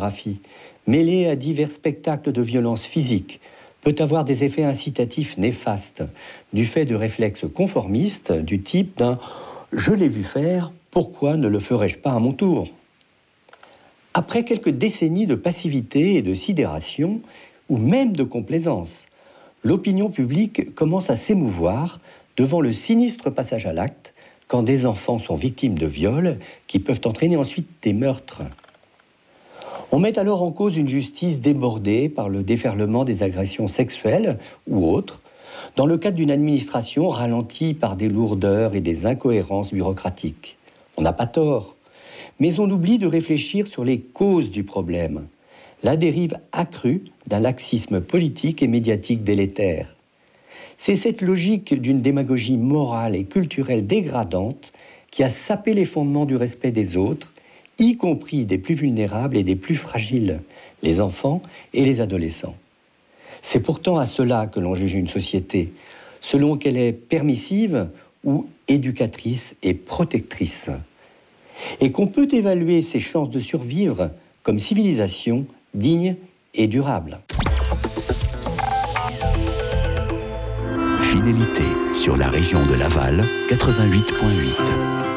pornographie, mêlée à divers spectacles de violence physique, peut avoir des effets incitatifs néfastes, du fait de réflexes conformistes du type d'un « je l'ai vu faire, pourquoi ne le ferais-je pas à mon tour ?» Après quelques décennies de passivité et de sidération, ou même de complaisance, l'opinion publique commence à s'émouvoir devant le sinistre passage à l'acte quand des enfants sont victimes de viols qui peuvent entraîner ensuite des meurtres. On met alors en cause une justice débordée par le déferlement des agressions sexuelles ou autres, dans le cadre d'une administration ralentie par des lourdeurs et des incohérences bureaucratiques. On n'a pas tort, mais on oublie de réfléchir sur les causes du problème, la dérive accrue d'un laxisme politique et médiatique délétère. C'est cette logique d'une démagogie morale et culturelle dégradante qui a sapé les fondements du respect des autres, y compris des plus vulnérables et des plus fragiles, les enfants et les adolescents. C'est pourtant à cela que l'on juge une société, selon qu'elle est permissive ou éducatrice et protectrice, et qu'on peut évaluer ses chances de survivre comme civilisation digne et durable. Fidélité sur la région de Laval, 88.8.